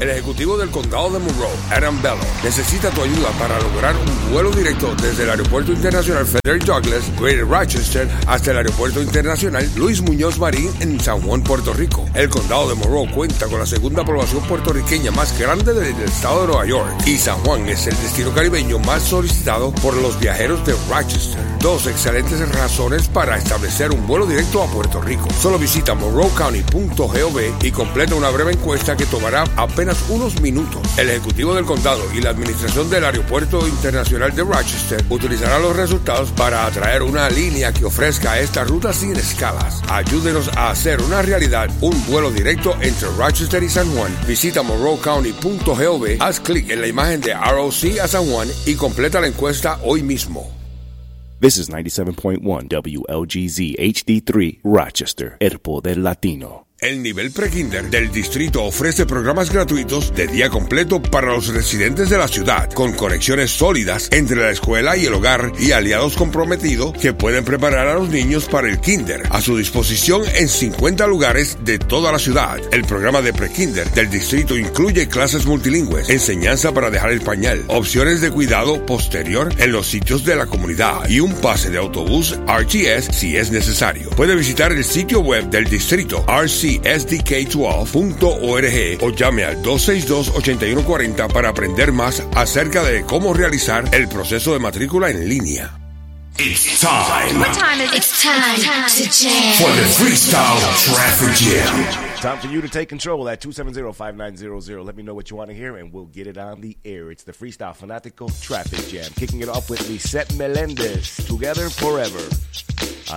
El ejecutivo del condado de Monroe, Adam Bello, necesita tu ayuda para lograr un vuelo directo desde el Aeropuerto Internacional Frederick Douglass, Greater Rochester, hasta el Aeropuerto Internacional Luis Muñoz Marín en San Juan, Puerto Rico. El condado de Monroe cuenta con la segunda población puertorriqueña más grande del estado de Nueva York y San Juan es el destino caribeño más solicitado por los viajeros de Rochester. Dos excelentes razones para establecer un vuelo directo a Puerto Rico. Solo visita monroecounty.gov y completa una breve encuesta que tomará apenas unos minutos. El ejecutivo del condado y la administración del Aeropuerto Internacional de Rochester utilizarán los resultados para atraer una línea que ofrezca esta ruta sin escalas. Ayúdenos a hacer una realidad un vuelo directo entre Rochester y San Juan. Visita monroecounty.gov, haz clic en la imagen de ROC a San Juan y completa la encuesta hoy mismo. This is 97.1 WLGZ HD3 Rochester, El Poder Latino. El nivel prekinder del distrito ofrece programas gratuitos de día completo para los residentes de la ciudad, con conexiones sólidas entre la escuela y el hogar y aliados comprometidos que pueden preparar a los niños para el kinder, a su disposición en 50 lugares de toda la ciudad. El programa de prekinder del distrito incluye clases multilingües, enseñanza para dejar el pañal, opciones de cuidado posterior en los sitios de la comunidad y un pase de autobús RTS si es necesario. Puede visitar el sitio web del distrito rcsdk12.org o llame al 262-8140 para aprender más acerca de cómo realizar el proceso de matrícula en línea. It's time. What time is it? It's time to jam. For the Freestyle Traffic Jam. Time for you to take control at 270-5900. Let me know what you want to hear, and we'll get it on the air. It's the Freestyle Fanatical Traffic Jam. Kicking it off with Lisette Melendez. Together Forever.